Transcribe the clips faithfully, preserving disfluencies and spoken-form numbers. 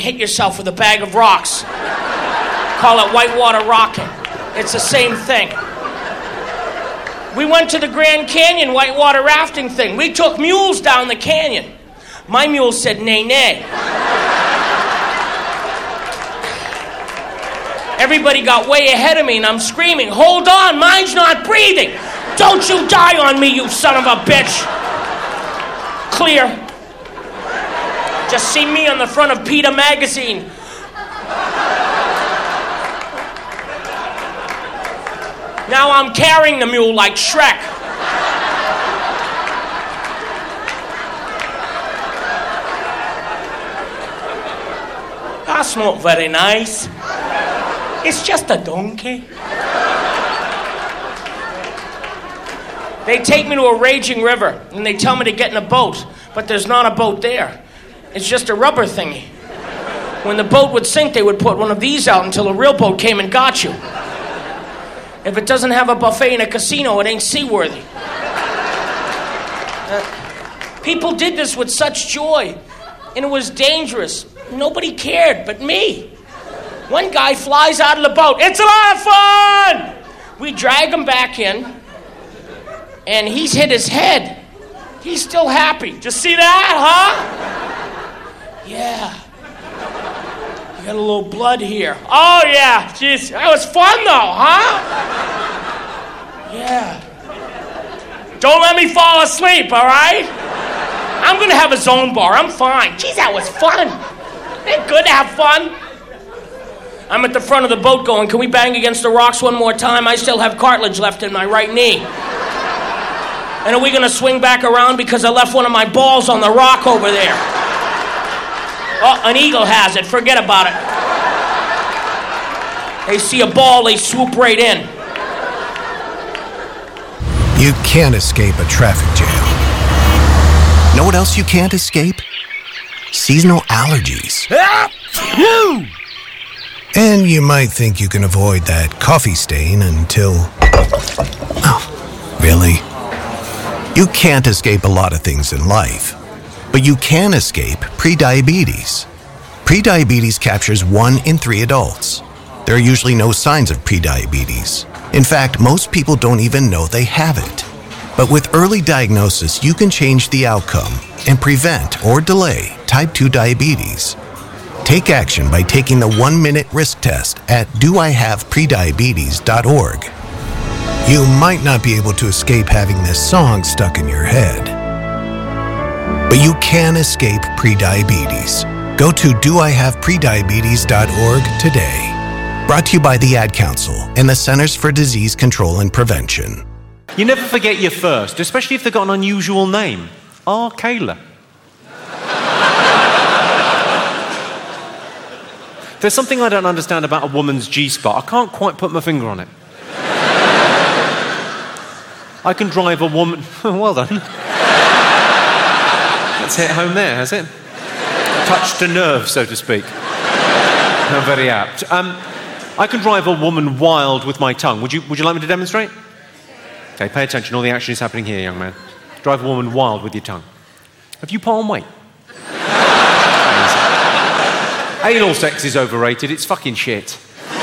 hit yourself with a bag of rocks. Call it whitewater rocking. It's the same thing. We went to the Grand Canyon whitewater rafting thing. We took mules down the canyon. My mule said, nay, nay. Everybody got way ahead of me, and I'm screaming, hold on, mine's not breathing. Don't you die on me, you son of a bitch. Clear. Just see me on the front of PETA magazine. Now I'm carrying the mule like Shrek. That's not very nice. It's just a donkey. They take me to a raging river, and they tell me to get in a boat, but there's not a boat there. It's just a rubber thingy. When the boat would sink, they would put one of these out until a real boat came and got you. If it doesn't have a buffet in a casino, it ain't seaworthy. Uh, people did this with such joy, and it was dangerous. Nobody cared but me. One guy flies out of the boat. It's a lot of fun! We drag him back in, and he's hit his head. He's still happy. Just see that, huh? Yeah. You got a little blood here. Oh, yeah. Jeez, that was fun, though, huh? Yeah. Don't let me fall asleep, all right? I'm going to have a zone bar. I'm fine. Jeez, that was fun. Ain't good to have fun. I'm at the front of the boat going, can we bang against the rocks one more time? I still have cartilage left in my right knee. And are we going to swing back around because I left one of my balls on the rock over there? Oh, an eagle has it. Forget about it. They see a ball, they swoop right in. You can't escape a traffic jam. Know what else you can't escape? Seasonal allergies. And you might think you can avoid that coffee stain until... Oh, really? You can't escape a lot of things in life, but you can escape prediabetes. Prediabetes captures one in three adults. There are usually no signs of prediabetes. In fact, most people don't even know they have it. But with early diagnosis, you can change the outcome and prevent or delay type two diabetes. Take action by taking the one-minute risk test at do I have prediabetes dot org. You might not be able to escape having this song stuck in your head, but you can escape prediabetes. Go to do I have prediabetes dot org today. Brought to you by the Ad Council and the Centers for Disease Control and Prevention. You never forget your first, especially if they've got an unusual name. R. Kayla. There's something I don't understand about a woman's G-spot. I can't quite put my finger on it. I can drive a woman... Well done. That's hit home there, has it? Touched a nerve, so to speak. Not very apt. Um, I can drive a woman wild with my tongue. Would you, would you like me to demonstrate? Okay, pay attention. All the action is happening here, young man. Drive a woman wild with your tongue. Have you put on weight? Anal sex is overrated. It's fucking shit. And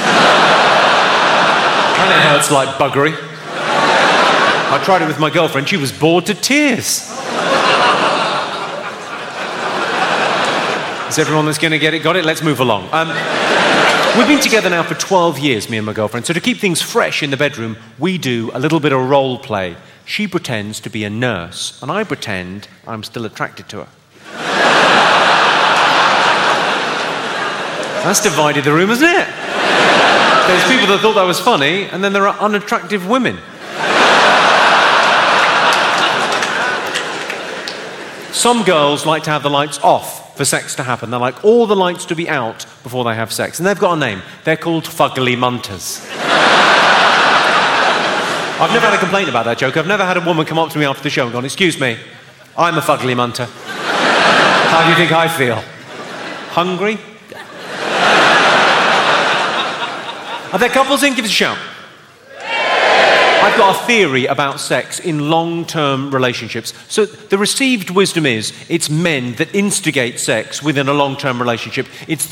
it hurts like buggery. I tried it with my girlfriend. She was bored to tears. Is everyone that's going to get it got it? Let's move along. Um, we've been together now for twelve years, me and my girlfriend. So to keep things fresh in the bedroom, we do a little bit of role play. She pretends to be a nurse, and I pretend I'm still attracted to her. That's divided the room, isn't it? There's people that thought that was funny, and then there are unattractive women. Some girls like to have the lights off for sex to happen. They like all the lights to be out before they have sex. And they've got a name. They're called fugly munters. I've never had a complaint about that joke. I've never had a woman come up to me after the show and gone, excuse me, I'm a fugly munter. How do you think I feel? Hungry? Are there couples in? Give us a shout. I've got a theory about sex in long-term relationships. So the received wisdom is it's men that instigate sex within a long-term relationship. It's